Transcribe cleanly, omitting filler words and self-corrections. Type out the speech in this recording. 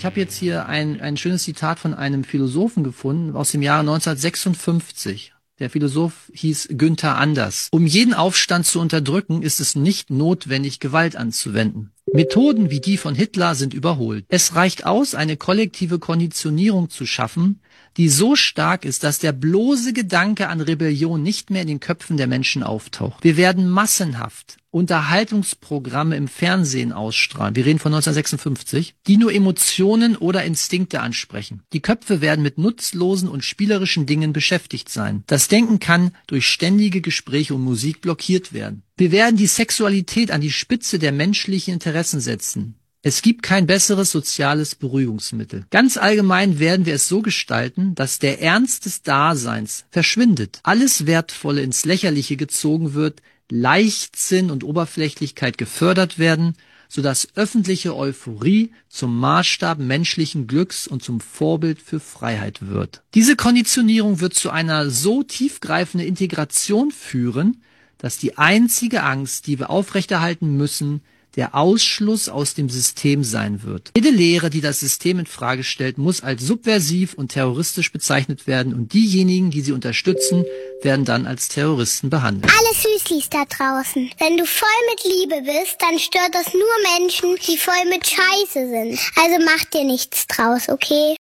Ich habe jetzt hier ein schönes Zitat von einem Philosophen gefunden aus dem Jahre 1956. Der Philosoph hieß Günther Anders. Um jeden Aufstand zu unterdrücken, ist es nicht notwendig, Gewalt anzuwenden. Methoden wie die von Hitler sind überholt. Es reicht aus, eine kollektive Konditionierung zu schaffen, die so stark ist, dass der bloße Gedanke an Rebellion nicht mehr in den Köpfen der Menschen auftaucht. Wir werden massenhaft Unterhaltungsprogramme im Fernsehen ausstrahlen, wir reden von 1956, die nur Emotionen oder Instinkte ansprechen. Die Köpfe werden mit nutzlosen und spielerischen Dingen beschäftigt sein. Das Denken kann durch ständige Gespräche und Musik blockiert werden. Wir werden die Sexualität an die Spitze der menschlichen Interessen setzen. Es gibt kein besseres soziales Beruhigungsmittel. Ganz allgemein werden wir es so gestalten, dass der Ernst des Daseins verschwindet, alles Wertvolle ins Lächerliche gezogen wird, Leichtsinn und Oberflächlichkeit gefördert werden, sodass öffentliche Euphorie zum Maßstab menschlichen Glücks und zum Vorbild für Freiheit wird. Diese Konditionierung wird zu einer so tiefgreifenden Integration führen, dass die einzige Angst, die wir aufrechterhalten müssen, der Ausschluss aus dem System sein wird. Jede Lehre, die das System in Frage stellt, muss als subversiv und terroristisch bezeichnet werden und diejenigen, die sie unterstützen, werden dann als Terroristen behandelt. Alle Süßlis da draußen. Wenn du voll mit Liebe bist, dann stört das nur Menschen, die voll mit Scheiße sind. Also mach dir nichts draus, okay?